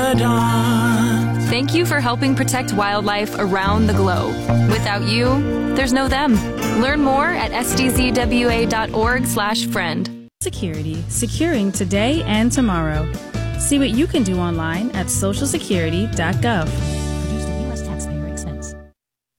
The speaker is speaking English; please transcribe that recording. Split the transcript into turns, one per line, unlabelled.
dawn.
Thank you for helping protect wildlife around the globe. Without you, there's no them. Learn more at sdzwa.org/friend.
Security, securing today and tomorrow. See what you can do online at socialsecurity.gov.